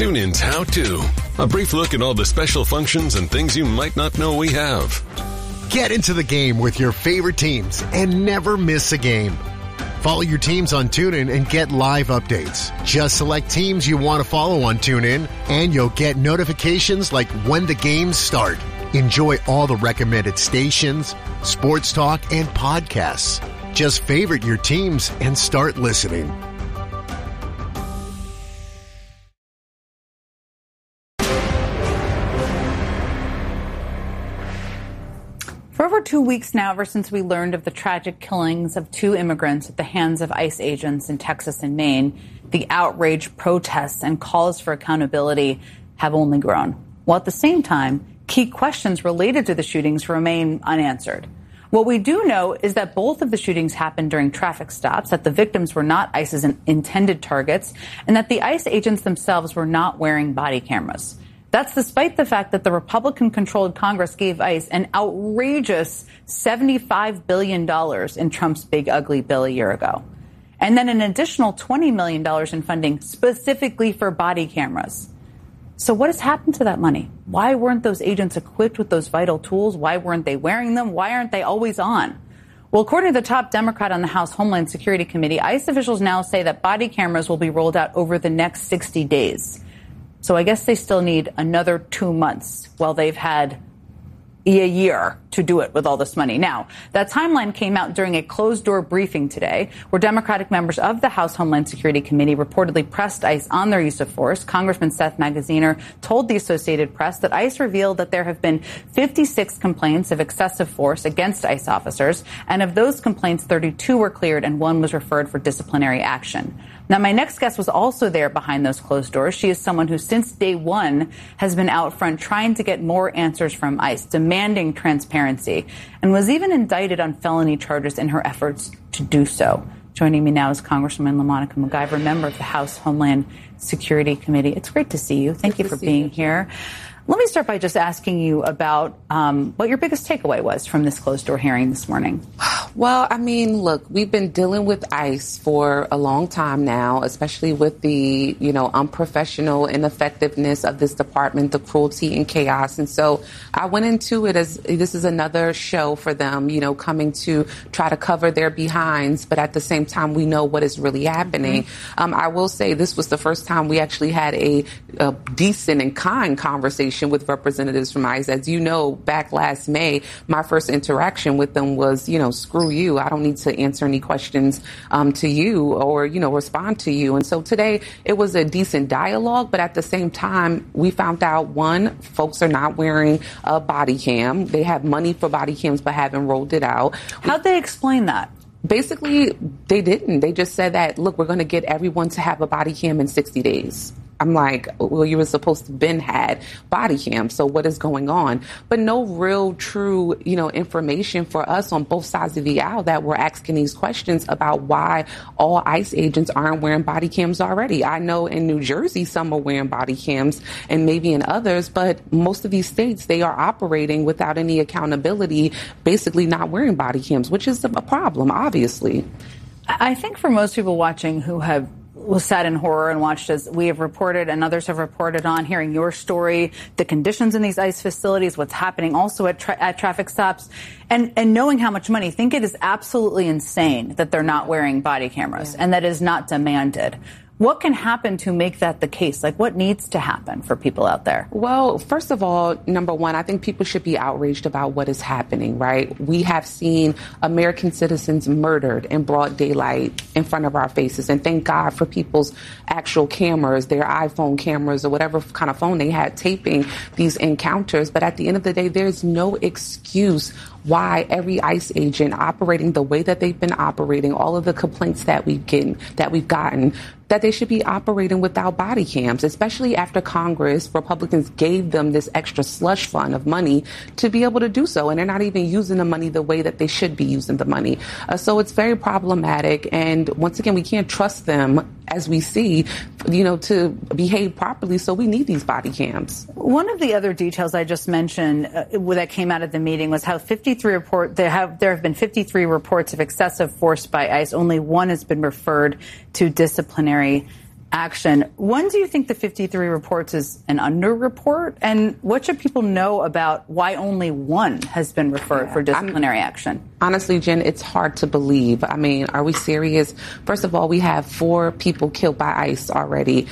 TuneIn's How To. A brief look at all the special functions and things you might not know we have. Get into the game with your favorite teams and never miss a game. Follow your teams on TuneIn and get live updates. Just select teams you want to follow on TuneIn, and you'll get notifications like when the games start. Enjoy all the recommended stations, sports talk, and podcasts. Just favorite your teams and start listening. For over 2 weeks now, ever since we learned of the tragic killings of 2 immigrants at the hands of ICE agents in Texas and Maine, the outrage, protests, and calls for accountability have only grown. While at the same time, key questions related to the shootings remain unanswered. What we do know is that both of the shootings happened during traffic stops, that the victims were not ICE's intended targets, and that the ICE agents themselves were not wearing body cameras. That's despite the fact that the Republican-controlled Congress gave ICE an outrageous $75 billion in Trump's big ugly bill a year ago. And then an additional $20 million in funding specifically for body cameras. So what has happened to that money? Why weren't those agents equipped with those vital tools? Why weren't they wearing them? Why aren't they always on? Well, according to the top Democrat on the House Homeland Security Committee, ICE officials now say that body cameras will be rolled out over the next 60 days. So I guess they still need another 2 months while they've had a year to do it with all this money. Now, that timeline came out during a closed-door briefing today where Democratic members of the House Homeland Security Committee reportedly pressed ICE on their use of force. Congressman Seth Magaziner told the Associated Press that ICE revealed that there have been 56 complaints of excessive force against ICE officers, and of those complaints, 32 were cleared and 1 was referred for disciplinary action. Now, my next guest was also there behind those closed doors. She is someone who, since day one, has been out front trying to get more answers from ICE, demanding transparency, and was even indicted on felony charges in her efforts to do so. Joining me now is Congresswoman LaMonica McIver, member of the House Homeland Security Committee. It's great to see you. Thank you for being here. Let me start by just asking you about what your biggest takeaway was from this closed-door hearing this morning. Well, I mean, look, we've been dealing with ICE for a long time now, especially with the, unprofessional ineffectiveness of this department, the cruelty and chaos. And so I went into it as this is another show for them, coming to try to cover their behinds. But at the same time, we know what is really happening. Mm-hmm. I will say this was the first time we actually had a decent and kind conversation with representatives from ICE. As you know, back last May, my first interaction with them was, screw you. I don't need to answer any questions to you or, respond to you. And so today it was a decent dialogue. But at the same time, we found out, one, folks are not wearing a body cam. They have money for body cams but haven't rolled it out. How'd they explain that? Basically, they didn't. They just said that, look, we're going to get everyone to have a body cam in 60 days. I'm like, well, you were supposed to been had body cam. So what is going on? But no real true, information for us on both sides of the aisle that we're asking these questions about why all ICE agents aren't wearing body cams already. I know in New Jersey, some are wearing body cams and maybe in others, but most of these states, they are operating without any accountability, basically not wearing body cams, which is a problem, obviously. I think for most people watching who have sat in horror and watched as we have reported and others have reported on, hearing your story, the conditions in these ICE facilities, what's happening also at traffic stops, and knowing how much money, think it is absolutely insane that they're not wearing body cameras and that is not demanded. What can happen to make that the case? Like, what needs to happen for people out there? Well, first of all, number one, I think people should be outraged about what is happening, right? We have seen American citizens murdered in broad daylight in front of our faces. And thank God for people's actual cameras, their iPhone cameras or whatever kind of phone they had taping these encounters. But at the end of the day, there's no excuse why every ICE agent operating the way that they've been operating, all of the complaints that we've gotten, that they should be operating without body cams, especially after Congress, Republicans gave them this extra slush fund of money to be able to do so. And they're not even using the money the way that they should be using the money. So it's very problematic. And once again, we can't trust them, as we see, to behave properly. So we need these body cams. One of the other details I just mentioned that came out of the meeting was how there have been 53 reports of excessive force by ICE. Only 1 has been referred to disciplinary action. When do you think the 53 reports is an underreport? And what should people know about why only one has been referred for disciplinary action? Honestly, Jen, it's hard to believe. I mean, are we serious? First of all, we have 4 people killed by ICE already.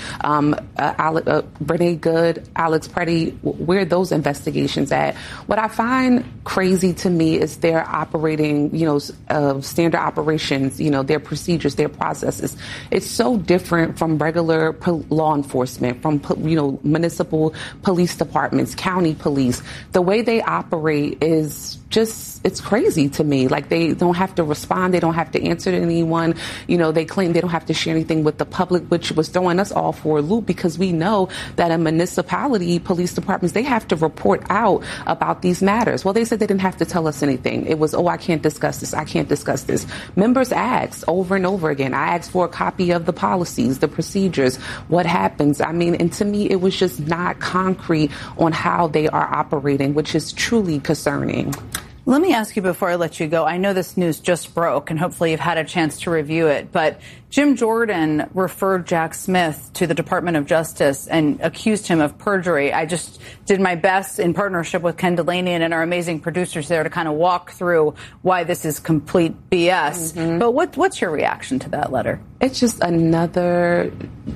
Brene Good, Alex Preddy, where are those investigations at? What I find crazy to me is they're operating, standard operations, their procedures, their processes. It's so different from regular law enforcement, from, municipal police departments, county police. The way they operate is just, it's crazy to me. Like, they don't have to respond. They don't have to answer to anyone. They claim they don't have to share anything with the public, which was throwing us all for a loop, because we know that in municipality police departments, they have to report out about these matters. Well, they said they didn't have to tell us anything. It was, I can't discuss this. I can't discuss this. Members asked over and over again. I asked for a copy of the policies, the procedures, what happens. I mean, and to me, it was just not concrete on how they are operating, which is truly concerning. Let me ask you before I let you go. I know this news just broke, and hopefully you've had a chance to review it, but Jim Jordan referred Jack Smith to the Department of Justice and accused him of perjury. I just did my best in partnership with Ken Delaney and our amazing producers there to kind of walk through why this is complete BS. Mm-hmm. But what's your reaction to that letter? It's just another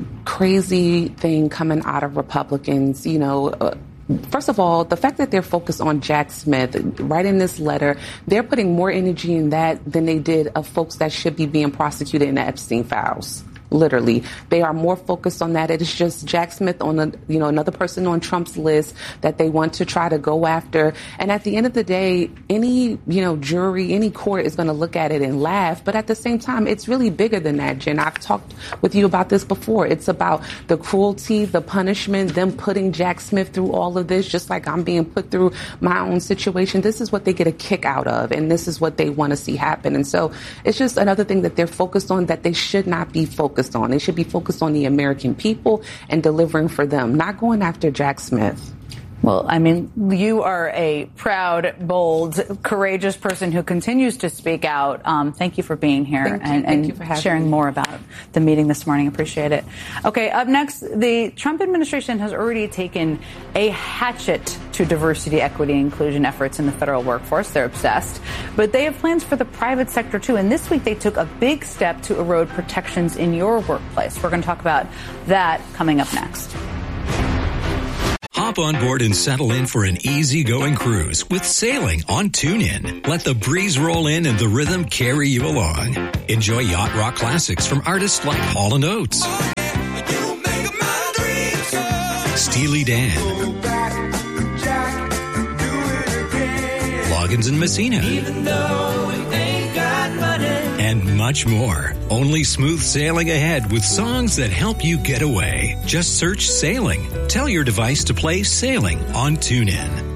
crazy thing coming out of Republicans, First of all, the fact that they're focused on Jack Smith, writing this letter, they're putting more energy in that than they did of folks that should be being prosecuted in the Epstein files. Literally, they are more focused on that. It is just Jack Smith on another person on Trump's list that they want to try to go after. And at the end of the day, any jury, any court is going to look at it and laugh. But at the same time, it's really bigger than that, Jen. I've talked with you about this before. It's about the cruelty, the punishment, them putting Jack Smith through all of this, just like I'm being put through my own situation. This is what they get a kick out of, and this is what they want to see happen. And so it's just another thing that they're focused on that they should not be focused on. They should be focused on the American people and delivering for them, not going after Jack Smith. Well, I mean, you are a proud, bold, courageous person who continues to speak out. Thank you for being here and sharing more about the meeting this morning. Appreciate it. Okay, up next, the Trump administration has already taken a hatchet to diversity, equity, and inclusion efforts in the federal workforce. They're obsessed. But they have plans for the private sector, too. And this week, they took a big step to erode protections in your workplace. We're going to talk about that coming up next. Hop on board and settle in for an easygoing cruise with sailing on TuneIn. Let the breeze roll in and the rhythm carry you along. Enjoy yacht rock classics from artists like Hall & Oates, Steely Dan, Loggins and Messina, and much more. Only smooth sailing ahead with songs that help you get away. Just search Sailing. Tell your device to play Sailing on TuneIn.